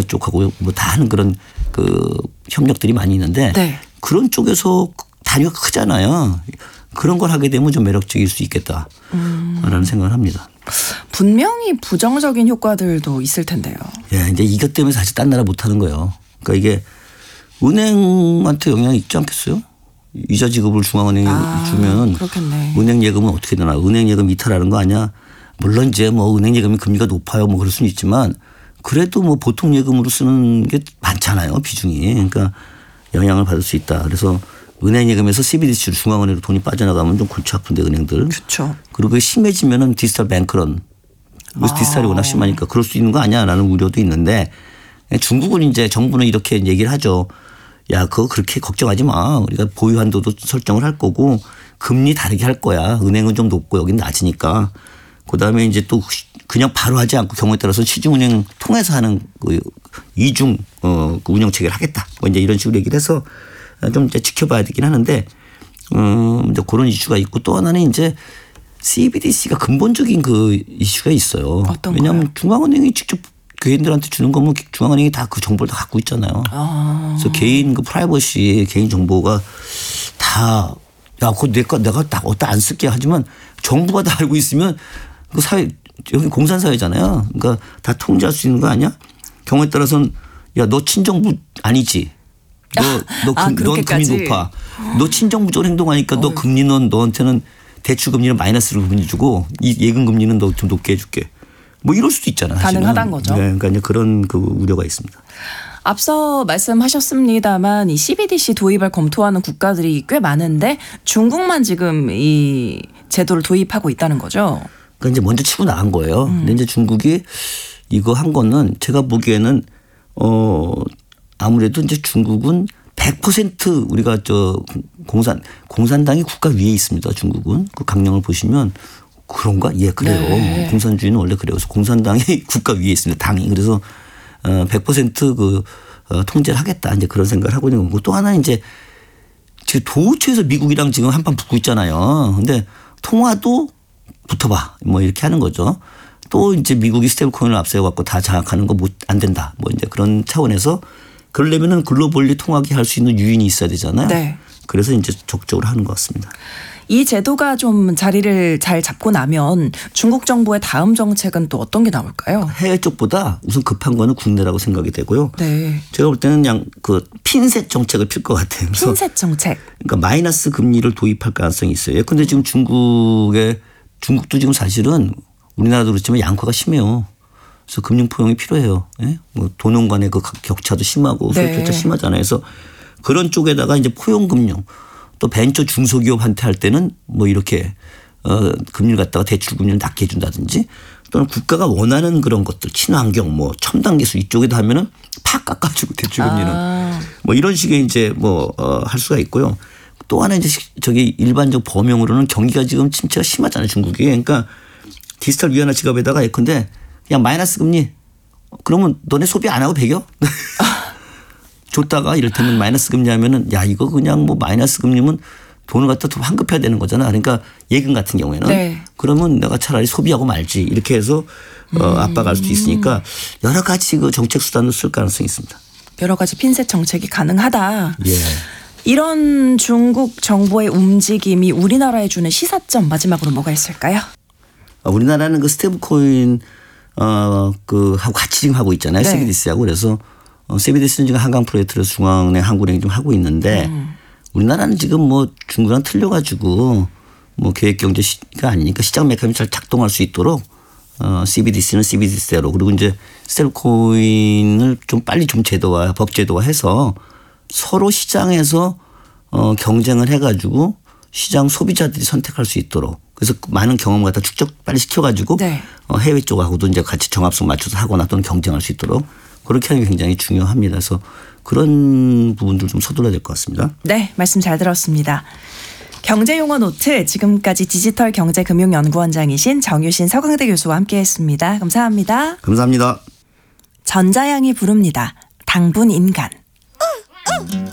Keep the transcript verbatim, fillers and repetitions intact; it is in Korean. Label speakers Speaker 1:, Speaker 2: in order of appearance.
Speaker 1: 쪽하고 뭐 다 하는 그런 그 협력들이 많이 있는데
Speaker 2: 네.
Speaker 1: 그런 쪽에서 단위가 크잖아요. 그런 걸 하게 되면 좀 매력적일 수 있겠다라는 음. 생각을 합니다.
Speaker 2: 분명히 부정적인 효과들도 있을 텐데요.
Speaker 1: 예, 이제 이것 때문에 사실 딴 나라 못 하는 거예요. 그러니까 이게 은행한테 영향이 있지 않겠어요? 이자 지급을 중앙은행에
Speaker 2: 아,
Speaker 1: 주면
Speaker 2: 그렇겠네.
Speaker 1: 은행 예금은 어떻게 되나? 은행 예금 이탈하는 거 아니야? 물론 이제 뭐 은행 예금이 금리가 높아요. 뭐 그럴 수는 있지만 그래도 뭐 보통 예금으로 쓰는 게 많잖아요. 비중이. 그러니까 영향을 받을 수 있다. 그래서 은행 예금에서 씨비디씨로 중앙은행으로 돈이 빠져나가면 좀 골치 아픈데 은행들.
Speaker 2: 그렇죠.
Speaker 1: 그리고 그게 심해지면은 디지털 뱅크런. 그래서
Speaker 2: 아.
Speaker 1: 디지털이 워낙 심하니까 그럴 수 있는 거 아니야라는 우려도 있는데 중국은 이제 정부는 이렇게 얘기를 하죠. 야, 그거 그렇게 걱정하지 마. 우리가 보유 한도도 설정을 할 거고 금리 다르게 할 거야. 은행은 좀 높고 여긴 낮으니까. 그다음에 이제 또 그냥 바로 하지 않고 경우에 따라서 시중은행 통해서 하는 그 이중 어 그 운영 체계를 하겠다. 뭐 이제 이런 식으로 얘기를 해서 좀 이제 지켜봐야 되긴 하는데 음 이제 그런 이슈가 있고 또 하나는 이제 씨비디씨가 근본적인 그 이슈가 있어요.
Speaker 2: 어떤
Speaker 1: 왜냐하면
Speaker 2: 거요?
Speaker 1: 중앙은행이 직접 개인들한테 주는 거면 중앙은행이 다 그 정보를 다 갖고 있잖아요.
Speaker 2: 아.
Speaker 1: 그래서 개인 그 프라이버시 개인 정보가 다 야, 그거 내가 내가 딱 어디다 안 쓸게 하지만 정부가 다 알고 있으면 그 사회 여기 공산사회잖아요. 그러니까 다 통제할 수 있는 거 아니야? 경우에 따라서는 야, 너 친정부 아니지? 너, 너
Speaker 2: 아,
Speaker 1: 금, 넌 금리 높아. 너 친정부적으로 행동하니까 너 금리 넌 너한테는 대출 금리는 마이너스로 금리 주고 이 예금 금리는 너 좀 높게 해줄게. 뭐 이럴 수도 있잖아요.
Speaker 2: 가능하다는 거죠.
Speaker 1: 네, 그러니까 이제 그런 그 우려가 있습니다.
Speaker 2: 앞서 말씀하셨습니다만 이 씨비디씨 도입을 검토하는 국가들이 꽤 많은데 중국만 지금 이 제도를 도입하고 있다는 거죠.
Speaker 1: 그러니까 이제 먼저 치고 나간 거예요. 음. 근데 이제 중국이 이거 한 거는 제가 보기에는 어 아무래도 이제 중국은 백 퍼센트 우리가 저 공산 공산당이 국가 위에 있습니다. 중국은 그 강령을 보시면 그런가? 예, 그래요. 네. 공산주의는 원래 그래요. 그래서 공산당이 국가 위에 있습니다. 당이. 그래서 어 백 퍼센트 그 어, 통제를 하겠다. 이제 그런 생각을 하고 있는 거고 또 하나 이제 지금 도처에서 미국이랑 지금 한판 붙고 있잖아요. 근데 통화도 붙어봐. 뭐 이렇게 하는 거죠. 또 이제 미국이 스테이블 코인을 앞세워 갖고 다 장악하는 거 못 안 된다. 뭐 이제 그런 차원에서 그러려면은 글로벌리 통하게 할 수 있는 유인이 있어야 되잖아요. 네. 그래서 이제 적극적으로 하는 것 같습니다.
Speaker 2: 이 제도가 좀 자리를 잘 잡고 나면 중국 정부의 다음 정책은 또 어떤 게 나올까요?
Speaker 1: 해외 쪽보다 우선 급한 거는 국내라고 생각이 되고요.
Speaker 2: 네.
Speaker 1: 제가 볼 때는 그냥 그 핀셋 정책을 필 것 같아요.
Speaker 2: 핀셋 정책.
Speaker 1: 그러니까 마이너스 금리를 도입할 가능성이 있어요. 그런데 지금 중국의 중국도 지금 사실은 우리나라도 그렇지만 양화가 심해요. 그래서 금융 포용이 필요해요. 예? 뭐 도농 간의 그 격차도 심하고 소득 격차
Speaker 2: 네.
Speaker 1: 심하잖아요. 그래서 그런 쪽에다가 이제 포용 금융 또 벤처 중소기업한테 할 때는 뭐 이렇게 어 금리를 갖다가 대출 금리를 낮게 해준다든지 또는 국가가 원하는 그런 것들 친환경 뭐 첨단 기술 이쪽에다 하면은 팍 깎아주고 대출 금리는
Speaker 2: 아.
Speaker 1: 뭐 이런 식의 이제 뭐 어 할 수가 있고요. 또 하나 이제 저기 일반적 범용으로는 경기가 지금 침체가 심하잖아요. 중국이. 그러니까 디지털 위안화 지갑에다가 예컨대 그냥 마이너스 금리 그러면 너네 소비 안 하고 배겨? 줬다가 이를테면 마이너스 금리 하면은 야 이거 그냥 뭐 마이너스 금리면 돈을 갖다 더 환급해야 되는 거잖아. 그러니까 예금 같은 경우에는
Speaker 2: 네.
Speaker 1: 그러면 내가 차라리 소비하고 말지 이렇게 해서 어 압박할 수도 있으니까 여러 가지 그 정책 수단을 쓸 가능성이 있습니다.
Speaker 2: 여러 가지 핀셋 정책이 가능하다.
Speaker 1: 예.
Speaker 2: 이런 중국 정부의 움직임이 우리나라에 주는 시사점 마지막으로 뭐가 있을까요?
Speaker 1: 우리나라는 그 스테이블 코인 어 그 하고 같이 지금 하고 있잖아요.
Speaker 2: 네.
Speaker 1: 씨비디씨하고 그래서 어, 씨비디씨는 지금 한강 프로젝트를 중앙은행 한국은행이 좀 하고 있는데 음. 우리나라는 지금 뭐 중국이랑 틀려가지고 뭐 계획경제가 아니니까 시장 메커니즘이 잘 작동할 수 있도록 어, 씨비디씨는 씨비디씨대로 그리고 이제 스테이블 코인을 좀 빨리 좀 제도화 법 제도화해서 서로 시장에서 어, 경쟁을 해가지고 시장 소비자들이 선택할 수 있도록 그래서 많은 경험 갖다 축적 빨리 시켜가지고 네. 어, 해외 쪽하고도 이제 같이 정합성 맞춰서 하거나 또는 경쟁할 수 있도록 그렇게 하는 게 굉장히 중요합니다. 그래서 그런 부분들 좀 서둘러야 될 것 같습니다.
Speaker 2: 네, 말씀 잘 들었습니다. 경제용어 노트 지금까지 디지털경제금융연구원장이신 정유신 서강대 교수와 함께했습니다. 감사합니다.
Speaker 1: 감사합니다.
Speaker 2: 전자양이 부릅니다. 당분 인간.